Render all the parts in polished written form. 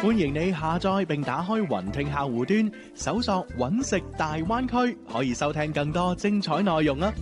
歡迎你下載並打開雲聽客戶端，搜索揾食大灣區，可以收聽更多精彩內容啊！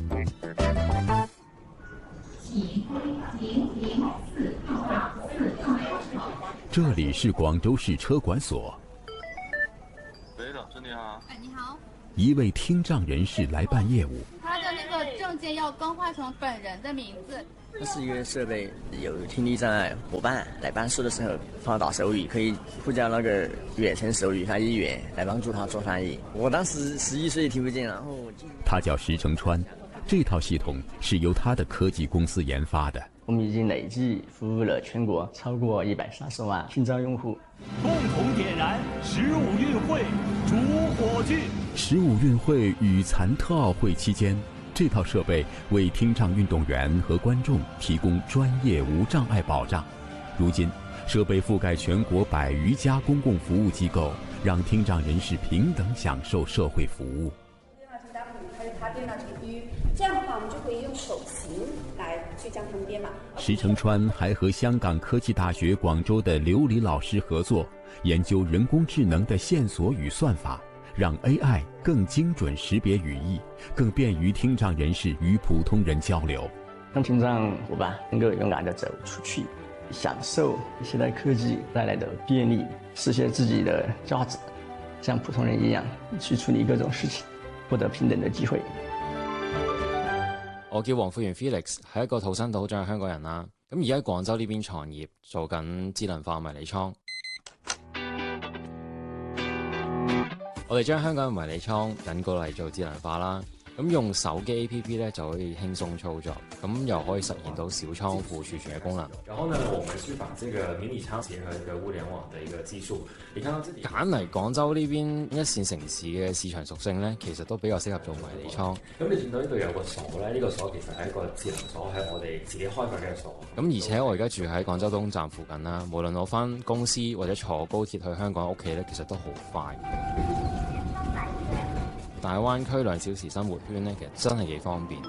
這裡是廣州市車管所。 喂，老師你好。 哎，你好。 一位聽障人士來辦業務。 他的那個證件要更換成本人的名字。 這是一個設備，有聽力障礙夥伴來辦事的時候，幫他打手語，可以呼叫那個遠程手語翻譯員來幫助他做翻譯。我當時11歲聽不見，然後他叫石成川，這套系統是由他的科技公司研發的。 我們已經累計服務了全國超過130萬聽障用戶。 共同點燃15運會主火炬。 15運會與殘特奧會期間，這套設備為聽障運動員和觀眾提供專業無障礙保障。如今，設備覆蓋全國100餘家公共服務機構，讓聽障人士平等享受社會服務。 電腦程序，它電腦程序，這樣的話，我們就可以用手型來去將它們編碼。 石成川還和香港科技大學廣州的劉禮老師合作，研究人工智能的線索與算法，讓 AI 更精準識別語義，更便於聽障人士與普通人交流。 讓聽障夥伴能夠勇敢地走出去，享受現代科技帶來的便利，實現自己的價值，像普通人一樣去處理各種事情，獲得平等的機會。 我叫黃富源 Felix， 係一個土生土長嘅香港人啦。咁而家喺廣州呢邊創業，做緊智能化迷你倉。我哋將香港嘅迷你倉引過嚟做智能化啦。咁用手機 APP 咧就可以輕鬆操作，咁又可以實現到小倉庫儲存嘅功能。 然後呢，我們是把這個迷你倉結合一個物聯網的一個技術。你看到這裡揀嚟廣州呢邊一線城市嘅市場屬性咧，其實都比較適合做迷你倉。 咁你見到呢度有個鎖咧，呢個鎖其實係一個智能鎖，係我哋自己開發嘅鎖。 咁而且我而家住喺廣州東站附近啦，無論我返公司或者坐高鐵去香港屋企咧，其實都好快。大灣區2小時生活圈咧，其實真係幾方便。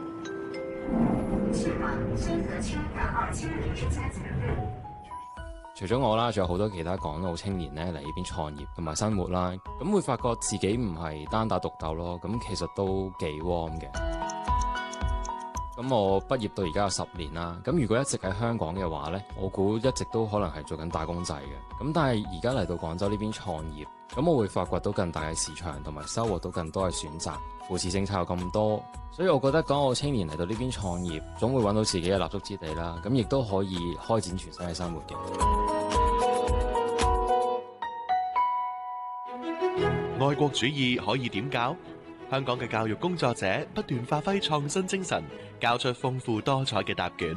除咗我啦，仲有好多其他港澳青年咧嚟呢邊創業同埋生活啦，咁會發覺自己唔係單打獨鬥咯，咁其實都幾 warm 嘅。咁我畢業到而家有10年啦，咁如果一直喺香港嘅話呢，我估一直都可能係做緊打工仔嘅。咁但係而家嚟到廣州呢邊創業，咁我會發掘到更大嘅市場，同埋收穫到更多嘅選擇。扶持政策有咁多，所以我覺得港澳青年嚟到呢邊創業，總會揾到自己嘅立足之地啦。咁亦都可以開展全新嘅生活嘅。 愛國主義可以點教？香港嘅教育工作者不斷發揮創新精神，交出豐富多彩嘅答卷。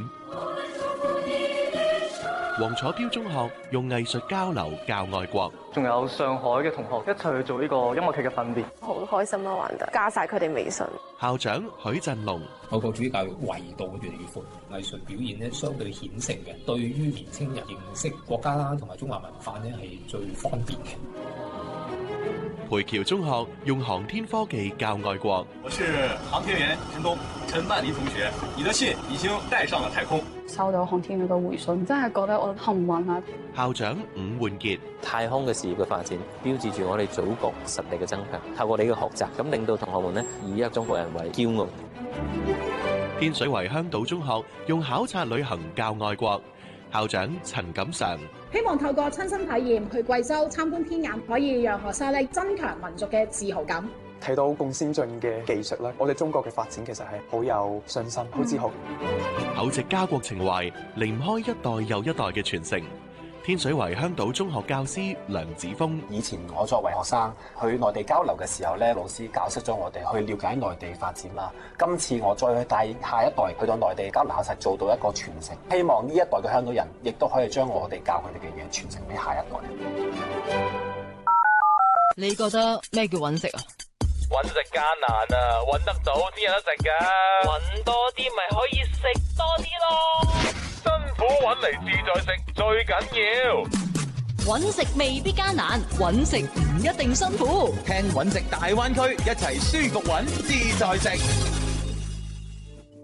黃楚標中學用藝術交流教愛國， 仲有上海嘅同學一齊去做呢個音樂劇嘅訓練， 好開心啊！玩得加晒佢哋微信。 校長許振龍， 愛國主義教育維度越嚟越闊，藝術表現咧相對顯性嘅，對於年輕人認識國家啦同埋中華文化咧係最方便嘅。 培僑中學用航天科技教愛國。 我是航天員陳東，陳曼妮同學，你的信已經帶上了太空。 收到航天員嘅回信，真係覺得我幸運啊！ 校長伍煥傑， 太空嘅事業嘅發展，標誌住我哋祖國實力嘅增強。透過你嘅學習，咁令到同學們呢以一個中國人為驕傲。 天水圍香島中學用考察旅行教愛國。校長陳錦常， 希望透過親身體驗去貴州參觀天眼，可以讓學生咧增強民族嘅自豪感。 睇到咁先進嘅技術咧，我哋中國嘅發展其實係好有信心、好自豪。 厚植家國情懷，離唔開一代又一代嘅傳承。天水圍香島中學教師梁子峰， 以前我作為學生去內地交流嘅時候咧，老師教識咗我哋去了解內地發展啦。今次我再去帶下一代去到內地交流，實做到一個傳承。希望呢一代嘅香港人亦都可以將我哋教佢哋嘅嘢傳承俾下一代。 你覺得咩叫揾食啊？ 揾食艱難啊，揾得到先有得食噶。揾多啲咪可以食多啲咯。辛苦揾嚟自在食最緊要。 揾食未必艱難，揾食唔一定辛苦。 聽揾食大灣區，一齊舒服揾自在食。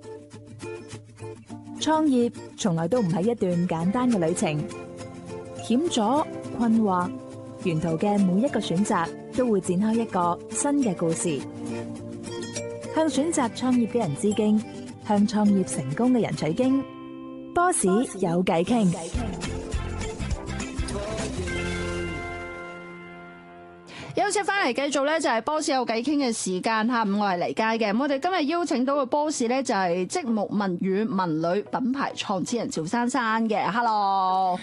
創業從來都唔係一段簡單嘅旅程，險險阻、困惑，沿途嘅每一個選擇都會展開一個新嘅故事。向選擇創業嘅人致敬，向創業成功嘅人取經。Boss 有偈傾。 休息翻嚟繼續咧，就係 Boss 有偈傾嘅時間嚇。我係黎佳嘅。咁我哋今日邀請到嘅 Boss 咧就係積木文語文旅品牌創始人趙珊珊嘅。Hello。